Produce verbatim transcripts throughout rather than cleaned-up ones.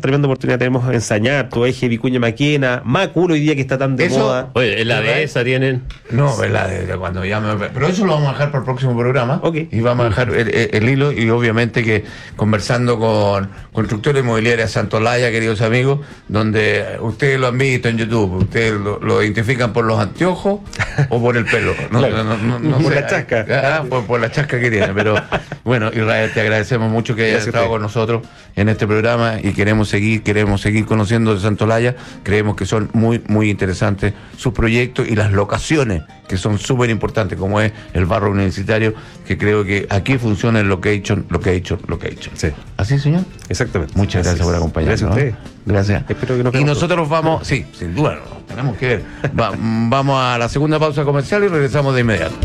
tremenda oportunidad tenemos de ensañar, tu eje Vicuña Maquena, Macul hoy día que está tan de Eso, moda. Oye, en la dehesa tienen. No, es la de cuando ya me... Pero eso lo vamos a dejar para el próximo programa. Okay. Y vamos a dejar el, el, el hilo y obviamente que conversando con Constructora Inmobiliaria Santolaya, queridos amigos, donde ustedes lo han visto en YouTube, ustedes lo, lo identifican por los anteojos o por el pelo. No, Claro. no, no, no Por sé. la chasca. Ah, por, por la chasca que tiene. Pero bueno, Israel, te agradecemos mucho que hayas Gracias a estado usted. con nosotros en este programa y queremos seguir, queremos seguir conociendo de Santolaya. Creemos que son muy, muy interesantes sus proyectos y las locaciones que son súper importantes, como es el barrio universitario, que creo que aquí funciona el location, location, location. Sí. ¿Así, señor? Exactamente. Muchas gracias por acompañarnos. Gracias a usted. ¿no? Gracias. Espero que nos y veamos nosotros vamos, sí, sin duda, no, tenemos que ver. Va- vamos a la segunda pausa comercial y regresamos de inmediato.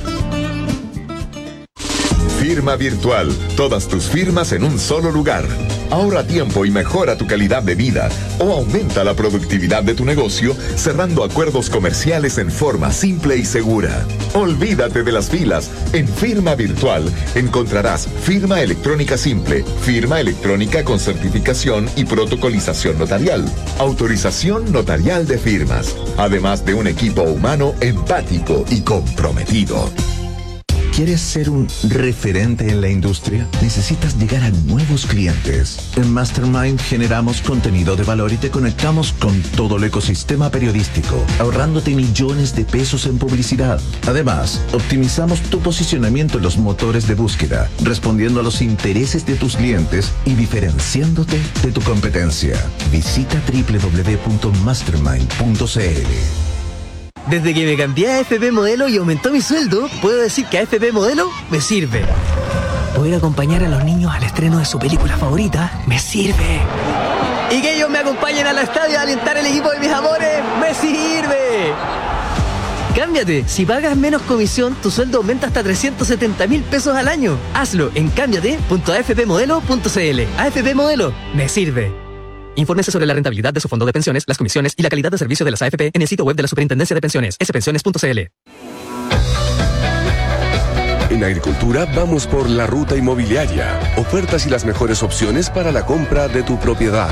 Firma virtual. Todas tus firmas en un solo lugar. Ahorra tiempo y mejora tu calidad de vida o aumenta la productividad de tu negocio cerrando acuerdos comerciales en forma simple y segura. Olvídate de las filas. En Firma Virtual encontrarás firma electrónica simple, firma electrónica con certificación y protocolización notarial, autorización notarial de firmas, además de un equipo humano empático y comprometido. ¿Quieres ser un referente en la industria? ¿Necesitas llegar a nuevos clientes? En Mastermind generamos contenido de valor y te conectamos con todo el ecosistema periodístico, ahorrándote millones de pesos en publicidad. Además, optimizamos tu posicionamiento en los motores de búsqueda, respondiendo a los intereses de tus clientes y diferenciándote de tu competencia. Visita doble u doble u doble u punto mastermind punto c l. Desde que me cambié a F P Modelo y aumentó mi sueldo, puedo decir que a F P Modelo me sirve. Poder acompañar a los niños al estreno de su película favorita me sirve. Y que ellos me acompañen al estadio a alentar el equipo de mis amores me sirve. Cámbiate. Si pagas menos comisión, tu sueldo aumenta hasta trescientos setenta mil pesos al año. Hazlo en cámbiate punto a f p modelo punto c l. A F P Modelo me sirve. Infórmese sobre la rentabilidad de su fondo de pensiones, las comisiones y la calidad de servicio de las A F P en el sitio web de la Superintendencia de Pensiones, s pensiones punto c l. En Agricultura vamos por la ruta inmobiliaria. Ofertas y las mejores opciones para la compra de tu propiedad.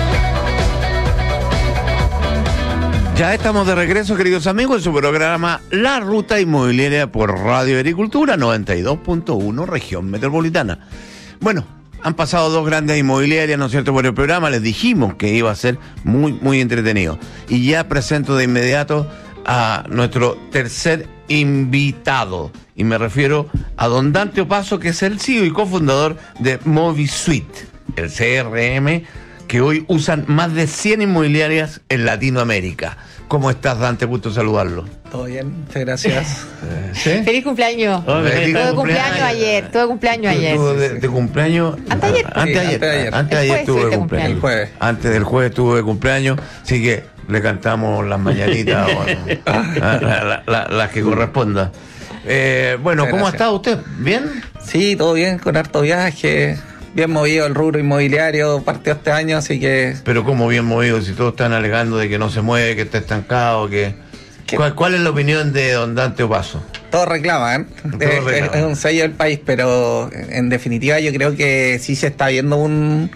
Ya estamos de regreso, queridos amigos, en su programa La Ruta Inmobiliaria por Radio Agricultura noventa y dos punto uno, región metropolitana. Bueno, han pasado dos grandes inmobiliarias, ¿no es cierto?, por el programa. Les dijimos que iba a ser muy, muy entretenido. Y ya presento de inmediato a nuestro tercer invitado. Y me refiero a don Dante Opazo, que es el C E O y cofundador de Movisuite, el C R M, que hoy usan más de cien inmobiliarias en Latinoamérica. ¿Cómo estás, Dante? Gusto saludarlo. Todo bien, muchas gracias. ¿Sí? Feliz cumpleaños. Oh, feliz Tuve cumpleaños. cumpleaños ayer, tuve cumpleaños ¿Tú- ayer. tú de, de cumpleaños? Anteayer. Antes de Sí, ayer. antes de ayer. Antes de El ayer jueves tuve fuiste cumpleaños. El jueves. Antes del jueves tuve cumpleaños, así que le cantamos las mañanitas, bueno, la- la- la- las que correspondan. Eh, bueno, Muchas ¿cómo ha gracias. estado usted? ¿Bien? Sí, todo bien, con harto viaje, bien movido el rubro inmobiliario, partió este año, así que... Pero cómo bien movido, si todos están alegando de que no se mueve, que está estancado, que... ¿Qué? ¿Cuál, cuál es la opinión de don Dante Opazo? Todos reclaman, Todos es, reclaman. es- es un sello del país, pero en definitiva yo creo que sí se está viendo un,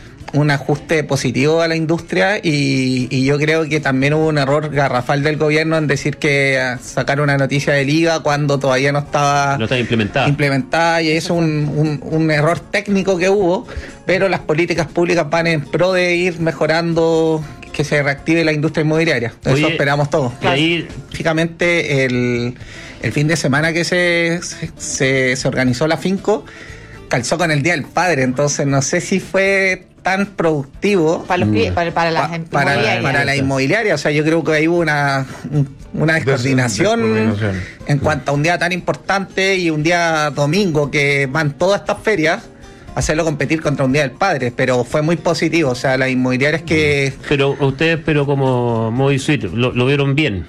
un ajuste positivo a la industria y, y yo creo que también hubo un error garrafal del gobierno en decir que ah, sacar una noticia del I V A cuando todavía no estaba No está implementada. implementada y eso es un, un, un error técnico que hubo, pero las políticas públicas van en pro de ir mejorando, que se reactive la industria inmobiliaria. Eso Oye, esperamos todos. y ahí- Específicamente el, el fin de semana que se, se, se- se organizó la Finco calzó con el Día del Padre, entonces no sé si fue tan productivo Para, los, cli- para, para las pa- em- para, la, inmobiliarias. para la inmobiliaria. O sea, yo creo que ahí hubo una, una descoordinación descoordinación. en cuanto a un día tan importante y un día domingo que van todas estas ferias, hacerlo competir contra un Día del Padre, pero fue muy positivo. O sea, las inmobiliarias que... Pero ustedes, pero como Movisuite, lo, lo vieron bien.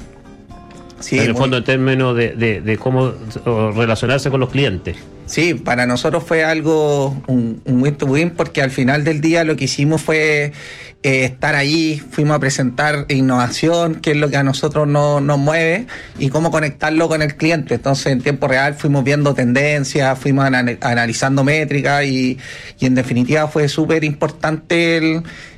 Sí, en el muy- fondo, en términos de, de, de cómo o, relacionarse con los clientes. Sí, para nosotros fue algo, un, un win to win, porque al final del día lo que hicimos fue eh, estar ahí, fuimos a presentar innovación, que es lo que a nosotros no, nos mueve, y cómo conectarlo con el cliente. Entonces, en tiempo real fuimos viendo tendencias, fuimos ana- analizando métricas, y, y en definitiva fue súper importante el,